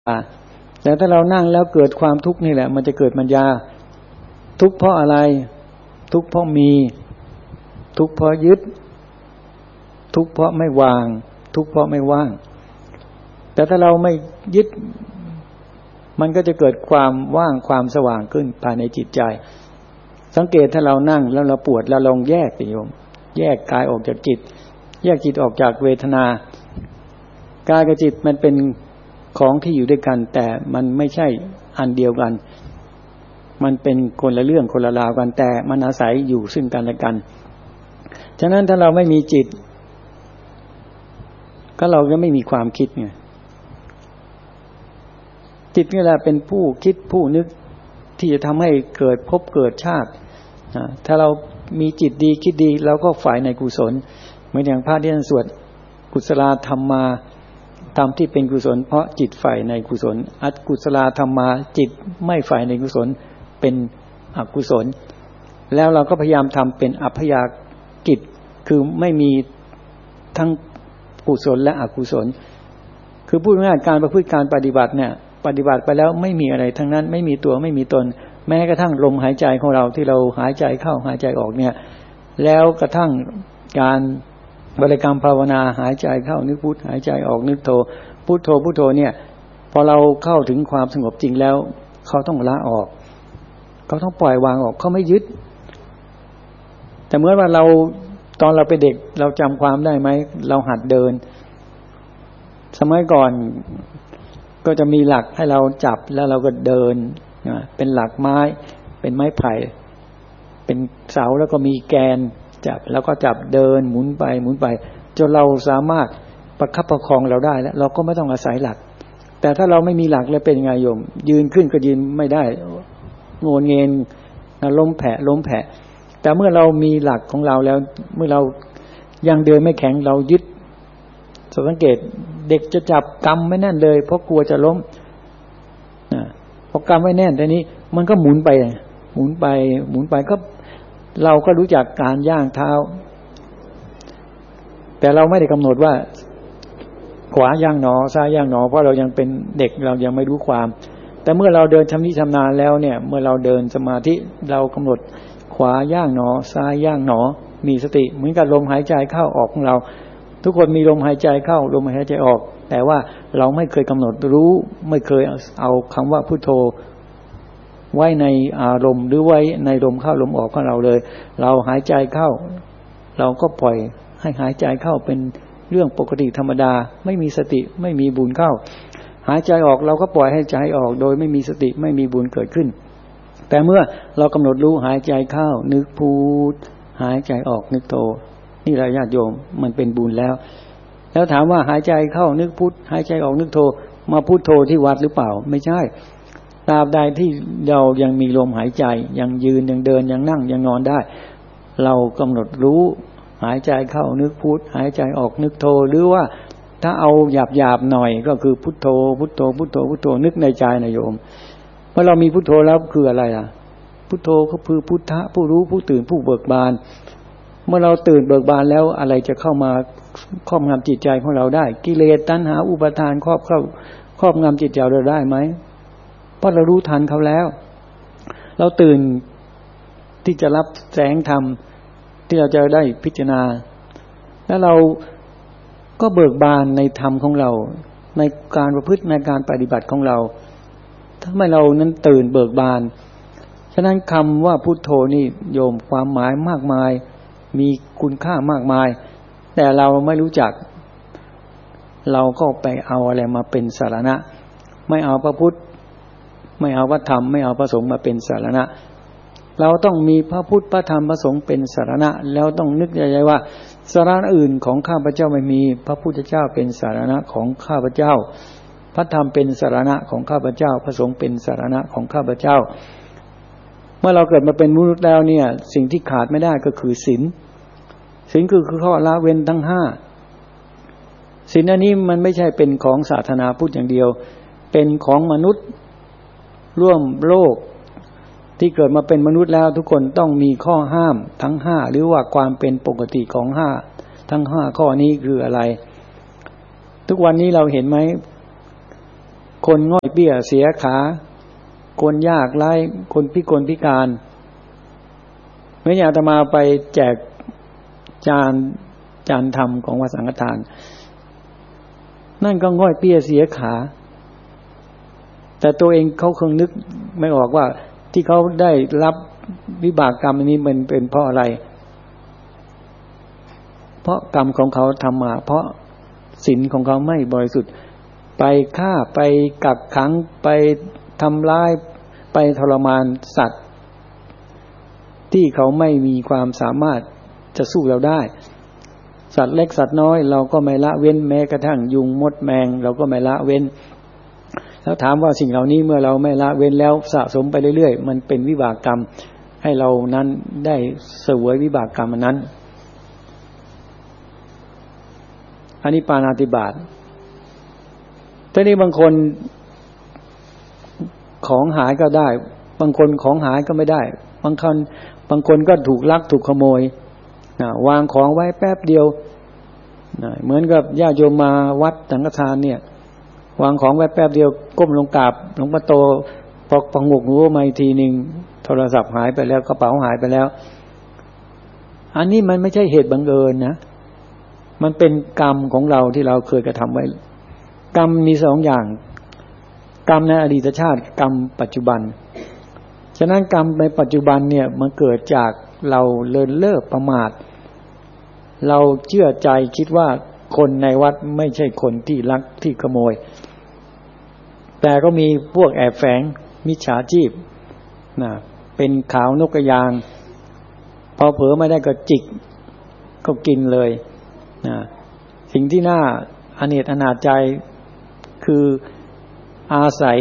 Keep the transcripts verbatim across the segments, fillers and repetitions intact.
แต่ถ้าเรานั่งแล้วเกิดความทุกข์นี่แหละมันจะเกิดปัญญาทุกข์เพราะอะไรทุกข์เพราะมีทุกข์เพราะยึดทุกข์เพราะไม่วางทุกข์เพราะไม่ว่างแต่ถ้าเราไม่ยึดมันก็จะเกิดความว่างความสว่างขึ้นภายในจิตใจสังเกตถ้าเรานั่งแล้วเราปวดเราลองแยกไปโยมแยกกายออกจากจิตแยกจิตออกจากเวทนากายกับจิตมันเป็นของที่อยู่ด้วยกันแต่มันไม่ใช่อันเดียวกันมันเป็นคนละเรื่องคนละราวกันแต่มันอาศัยอยู่ซึ่งกันและกันฉะนั้นถ้าเราไม่มีจิตก็เราจะไม่มีความคิดไงจิตนี่แหละเป็นผู้คิดผู้นึกที่จะทำให้เกิดภพเกิดชาติถ้าเรามีจิตดีคิดดีเราก็ฝ่ายในกุศลเหมือนอย่างพระที่ท่านสวดกุศลธรรมมาธรรมที่เป็นกุศลเพราะจิตฝ่ายในกุศลอกุศลธรรมมาจิตไม่ฝ่ายในกุศลเป็นอกุศลแล้วเราก็พยายามทำเป็นอัพยากิจคือไม่มีทั้งกุศลและอกุศลคือพูดง่ายๆการประพฤติการปฏิบัติเนี่ยปฏิบัติไปแล้วไม่มีอะไรทั้งนั้นไม่มีตัวไม่มีตนแม้กระทั่งลมหายใจของเราที่เราหายใจเข้าหายใจออกเนี่ยแล้วกระทั่งการบริกรรมภาวนาหายใจเข้านึกพุทหายใจออกนึกโธพุทโธพุทโธเนี่ยพอเราเข้าถึงความสงบจริงแล้วเขาต้องละออกเขาต้องปล่อยวางออกเขาไม่ยึดแต่เมื่อว่าเราตอนเราเป็นเด็กเราจำความได้ไหมเราหัดเดินสมัยก่อนก็จะมีหลักให้เราจับแล้วเราก็เดินเป็นหลักไม้เป็นไม้ไผ่เป็นเสาแล้วก็มีแกนจับแล้วก็จับเดินหมุนไปหมุนไปจนเราสามารถประคับประคองเราได้แล้วเราก็ไม่ต้องอาศัยหลักแต่ถ้าเราไม่มีหลักแล้วเป็นไงโยมยืนขึ้นก็ยืนไม่ได้โงนเงินล้มแผลล้มแผลแต่เมื่อเรามีหลักของเราแล้วเมื่อเรายังเดินไม่แข็งเรายึดสังเกตเด็กจะจับกำไม่แน่นเลยเพราะกลัวจะล้มพอกำไม่แน่นทีนี้มันก็หมุนไปหมุนไปหมุนไปก็เราก็รู้จักการย่างเท้าแต่เราไม่ได้กำหนดว่าขวาย่างหนอซ้ายย่างหนอเพราะเรายังเป็นเด็กเรายังไม่รู้ความแต่เมื่อเราเดินชำนิชำนาญแล้วเนี่ยเมื่อเราเดินสมาธิเรากำหนดขวาย่างหนอซ้ายย่างหนอมีสติเหมือนกับลมหายใจเข้าออกของเราทุกคนมีลมหายใจเข้าลมหายใจออกแต่ว่าเราไม่เคยกำหนดรู้ไม่เคยเอาคำว่าพุทโธไว้ในอารมณ์หรือไว้ในลมเข้าลมออกของเราเลยเราหายใจเข้าเราก็ปล่อยให้หายใจเข้าเป็นเรื่องปกติธรรมดาไม่มีสติไม่มีบุญเข้าหายใจออกเราก็ปล่อยให้ใจออกโดยไม่มีสติไม่มีบุญเกิดขึ้นแต่เมื่อเรากำหนดรู้หายใจเข้านึกพุทหายใจออกนึกโธนี่แหละญาติโยมมันเป็นบุญแล้วแล้วถามว่าหายใจเข้านึกพุทหายใจออกนึกโธมาพุทโธที่วัดหรือเปล่าไม่ใช่ตราบใดที่เรายังมีลมหายใจยังยืนยังเดินยังนั่งยังนอนได้เรากำหนดรู้หายใจเข้านึกพุทหายใจออกนึกโธหรือว่าถ้าเอาหยาบๆหน่อยก็คือพุทโธพุทโธพุทโธพุทโธนึกในใจนะโยมเมื่อเรามีพุทโธแล้วคืออะไรล่ะพุทโธก็คือพุทธะผู้รู้ผู้ตื่นผู้เบิกบานเมื่อเราตื่นเบิกบานแล้วอะไรจะเข้ามาครอบงำจิตใจของเราได้กิเลสตัณหาอุปาทานครอบเข้าครอบงำจิตใจเราได้ไหมเพราะเรารู้ทันเขาแล้วเราตื่นที่จะรับแสงธรรมที่เราจะได้พิจารณาแล้วเราก็เบิกบานในธรรมของเราในการประพฤติในการปฏิบัติของเราทำให้เรานั้นตื่นเบิกบานฉะนั้นคำว่าพุทโธนี่โยมความหมายมากมายมีคุณค่ามากมายแต่เราไม่รู้จักเราก็ไปเอาอะไรมาเป็นสารณะไม่เอาพระพุทธไม่เอาพระธรรมไม่เอาพระสงฆ์มาเป็นสารณะเราต้องมีพระพุทธพระธรรมพระสงฆ์เป็นสารณะแล้วต้องนึกใจว่าสารณะอื่นของข้าพเจ้าไม่มีพระพุทธเจ้าเป็นสารณะของข้าพเจ้าพระธรรมเป็นสารณะของข้าพเจ้าพระสงฆ์เป็นสารณะของข้าพเจ้าเมื่อเราเกิดมาเป็นมนุษย์แล้วเนี่ยสิ่งที่ขาดไม่ได้ก็คือศีลศีลคือคือข้อละเว้นทั้งห้าศีลอันนี้มันไม่ใช่เป็นของศาสนาพุทธอย่างเดียวเป็นของมนุษย์ร่วมโลกที่เกิดมาเป็นมนุษย์แล้วทุกคนต้องมีข้อห้ามทั้งห้าหรือว่าความเป็นปกติของห้าทั้งห้าข้อนี้คืออะไรทุกวันนี้เราเห็นไหมคนง่อยเปี้ยเสียขาคนยากไร้คนพิกลพิการเมื่ออาตมาไปแจกจานจานธรรมของวัดสังฆทานนั่นก็ง่อยเปี้ยเสียขาแต่ตัวเองเขาคงนึกไม่ออกว่าที่เขาได้รับวิบากกรรมนี้มันเป็นเพราะอะไรเพราะกรรมของเขาทำมาเพราะศีลของเขาไม่บริสุทธิ์ไปฆ่าไปกักขังไปทำร้ายไปทรมานสัตว์ที่เขาไม่มีความสามารถจะสู้เราได้สัตว์เล็กสัตว์น้อยเราก็ไม่ละเว้นแม้กระทั่งยุงมดแมงเราก็ไม่ละเว้นแล้วถามว่าสิ่งเหล่านี้เมื่อเราไม่ละเว้นแล้วสะสมไปเรื่อยๆมันเป็นวิบากกรรมให้เรานั้นได้เสวยวิบากกรรมนั้นอันนี้ปาณาติบาตแต่นี่บางคนของหายก็ได้บางคนของหายก็ไม่ได้บางคนบางคนก็ถูกลักถูกขโมยนะวางของไว้แป๊บเดียวนะเหมือนกับญาติโยมมาวัดสังฆทานเนี่ยวางของไว้แป๊บเดียวก้มลงกราบหลวงพ่อโตพอพงกหูมาอีกทีนึงโทรศัพท์หายไปแล้วกระเป๋าหายไปแล้วอันนี้มันไม่ใช่เหตุบังเอิญนะมันเป็นกรรมของเราที่เราเคยกระทำไว้กรรมมีสองอย่างกรรมในอดีตชาติกรรมปัจจุบันฉะนั้นกรรมในปัจจุบันเนี่ยมันเกิดจากเราเลินเล่อประมาทเราเชื่อใจคิดว่าคนในวัดไม่ใช่คนที่ลักที่ขโมยแต่ก็มีพวกแอบแฝงมิจฉาชีพนะเป็นขาวนกกระยางพอเผลอไม่ได้ก็จิกก็กินเลยนะสิ่งที่น่าอเนจอนาถใจคืออาศัย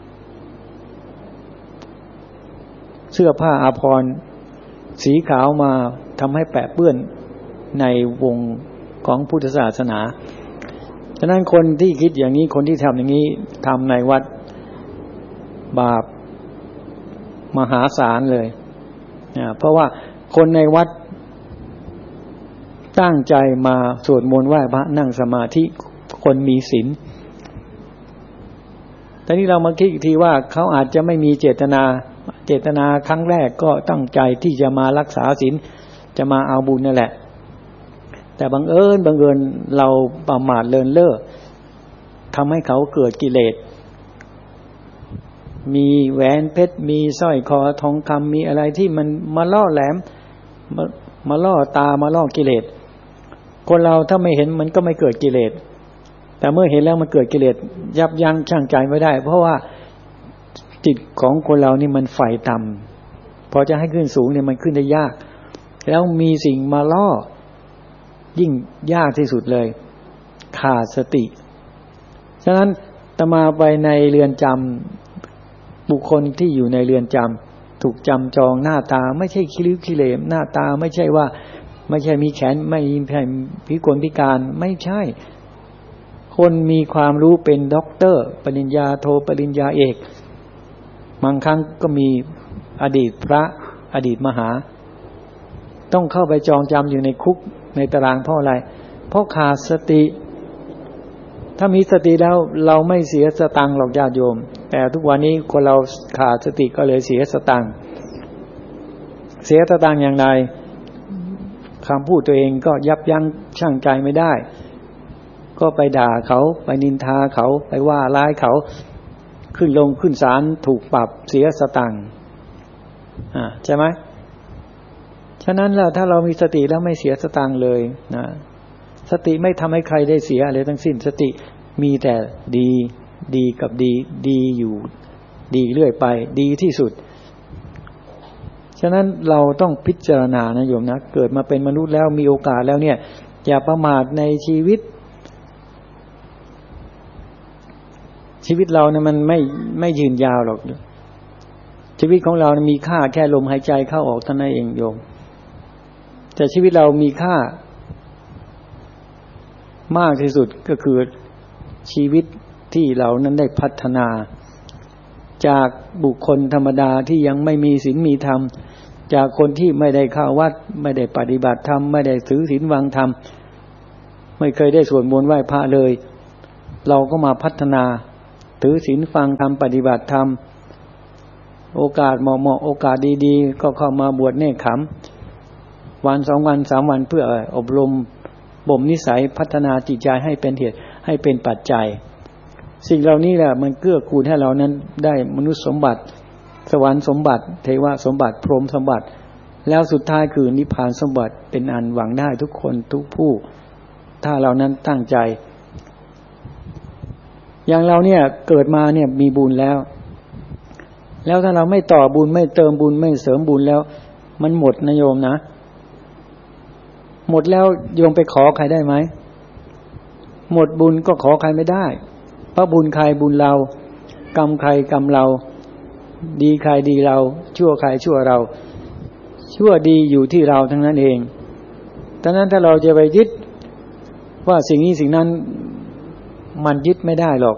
เสื้อผ้าอาภรณ์สีขาวมาทำให้แปะเปื้อนในวงของพุทธศาสนาฉะนั้นคนที่คิดอย่างนี้คนที่ทำอย่างนี้ทำในวัดบาปมหาศาลเลยนะเพราะว่าคนในวัดตั้งใจมาสวดมนต์ไหว้พระนั่งสมาธิคนมีศีลแต่นี่เรามาคิดอีกทีว่าเขาอาจจะไม่มีเจตนาเจตนาครั้งแรกก็ตั้งใจที่จะมารักษาศีลจะมาเอาบุญนั่นแหละแต่บังเอิญบังเอิญเราประมาทเลินเล่อทำให้เขาเกิดกิเลสมีแหวนเพชรมีสร้อยคอทองคำมีอะไรที่มันมาล่อแหลมมามาล่อตามาล่อกิเลสคนเราถ้าไม่เห็นมันก็ไม่เกิดกิเลสแต่เมื่อเห็นแล้วมันเกิดกิเลสยับยั้งชั่งใจไม่ได้เพราะว่าจิตของคนเรานี่มันไฟต่ำพอจะให้ขึ้นสูงเนี่ยมันขึ้นได้ยากแล้วมีสิ่งมาล่อยิ่งยากที่สุดเลยขาดสติฉะนั้นตมาไปในเรือนจำบุคคลที่อยู่ในเรือนจำถูกจำจองหน้าตาไม่ใช่คิริ้วคิเลมหน้าตาไม่ใช่ว่าไม่ใช่มีแขนไม่มีพิกลพิการไม่ใช่คนมีความรู้เป็นด็อกเตอร์ปริญญาโทปริญญาเอกบางครั้งก็มีอดีตพระอดีตมหาต้องเข้าไปจองจำอยู่ในคุกในตารางเพราะอะไรเพราะขาดสติถ้ามีสติแล้วเราไม่เสียสตังค์หรอกญาติโยมแต่ทุกวันนี้คนเราขาดสติก็เลยเสียสตังค์เสียสตังค์อย่างไรคำพูดตัวเองก็ยับยั้งชั่งใจไม่ได้ก็ไปด่าเขาไปนินทาเขาไปว่าร้ายเขาขึ้นลงขึ้นศาลถูกปรับเสียสตังค์อ่าใช่ไหมฉะนั้นแล้วถ้าเรามีสติแล้วไม่เสียสตังค์เลยนะสติไม่ทำให้ใครได้เสียอะไรทั้งสิ้นสติมีแต่ดีดีกับดีดีอยู่ดีเรื่อยไปดีที่สุดฉะนั้นเราต้องพิจารณานะโยมนะเกิดมาเป็นมนุษย์แล้วมีโอกาสแล้วเนี่ยอย่าประมาทในชีวิตชีวิตเราเนี่ยมันไม่ไม่ยืนยาวหรอกชีวิตของเรานะมีค่าแค่ลมหายใจเข้าออกเท่านั้นเองโยมแต่ชีวิตเรามีค่ามากที่สุดก็คือชีวิตที่เรานั้นได้พัฒนาจากบุคคลธรรมดาที่ยังไม่มีศีลมีธรรมจากคนที่ไม่ได้เข้าวัดไม่ได้ปฏิบัติธรรมไม่ได้ถือศีลวางธรรมไม่เคยได้สวดมนต์ไหว้พระเลยเราก็มาพัฒนาถือศีลฟังธรรมปฏิบัติธรรมโอกาสเหมาะๆโอกาสดีๆก็เข้ามาบวชเนกขัมวันสองวันสามวันเพื่ออบรมบ่มนิสัยพัฒนาจิตใจให้เป็นเหตุให้เป็นปัจจัยสิ่งเหล่านี้แหละมันเกื้อกูลให้เรานั้นได้มนุษย์สมบัติสวรรค์สมบัติเทวสมบัติพรหมสมบัติแล้วสุดท้ายคือนิพพานสมบัติเป็นอันหวังได้ทุกคนทุกผู้ถ้าเรานั้นตั้งใจอย่างเราเนี่ยเกิดมาเนี่ยมีบุญแล้วแล้วถ้าเราไม่ต่อบุญไม่เติมบุญไม่เสริมบุญแล้วมันหมดนะโยมนะหมดแล้วโยมไปขอใครได้ไหมหมดบุญก็ขอใครไม่ได้เพราะบุญใครบุญเรากรรมใครกรรมเราดีใครดีเราชั่วใครชั่วเราชั่วดีอยู่ที่เราทั้งนั้นเองดังนั้นถ้าเราจะไปยึดว่าสิ่งนี้สิ่งนั้นมันยึดไม่ได้หรอก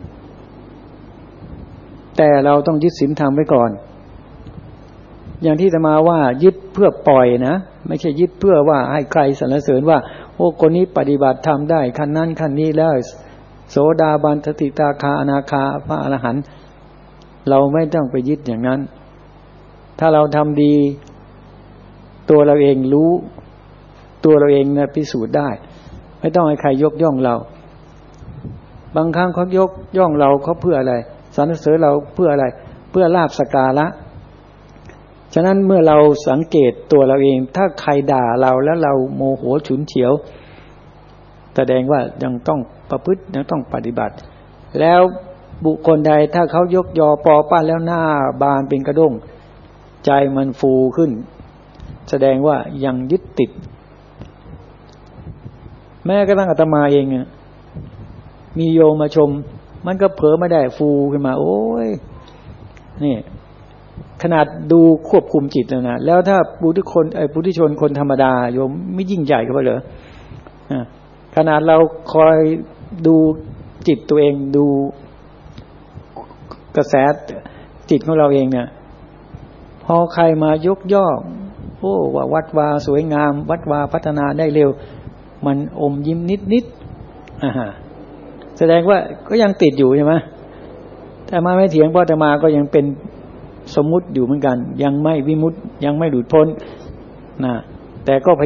แต่เราต้องยึดศีลธรรมไว้ก่อนอย่างที่อาตมาว่ายึดเพื่อปล่อยนะไม่ใช่ยึดเพื่อว่าให้ใครสรรเสริญว่าโอ้คนนี้ปฏิบัติธรรมได้ขั้นนั้นขั้นนี้แล้วโสดาบันสกิทาคาอนาคาพระอรหันต์เราไม่ต้องไปยึดอย่างนั้นถ้าเราทำดีตัวเราเองรู้ตัวเราเองนะพิสูจน์ได้ไม่ต้องให้ใครยกย่องเราบางครั้งเขายกย่องเราเขาเพื่ออะไรสรรเสริญเราเพื่ออะไรเพื่อลาภสักการะฉะนั้นเมื่อเราสังเกตตัวเราเองถ้าใครด่าเราแล้วเราโมโหฉุนเฉียวแสดงว่ายังต้องประพฤติยังต้องปฏิบัติแล้วบุคคลใดถ้าเขายกยอปอปั้นแล้วหน้าบานเป็นกระด้งใจมันฟูขึ้นแสดงว่ายังยึดติดแม้กระทั่งอาตมาเองมีโยมมาชมมันก็เผลอไม่ได้ฟูขึ้นมาโอ้ยนี่ขนาดดูควบคุมจิตแล้วนะแล้วถ้าปุถุชนไอ้ปุถุชนคนธรรมดาโยมไม่ยิ่งใหญ่ก็เหรอขนาดเราคอยดูจิตตัวเองดูกระแสจิตของเราเองเนี่ยพอใครมายกย่องโอ้ว่าวัดวาสวยงามวัดวาพัฒนาได้เร็วมันอมยิ้มนิดๆอ่าแสดงว่าก็ยังติดอยู่ใช่ไหมแต่มาไม่เถียงเพราะแต่มาก็ยังเป็นสมมุติอยู่เหมือนกันยังไม่วิมุตติยังไม่หลุดพ้นนะแต่ก็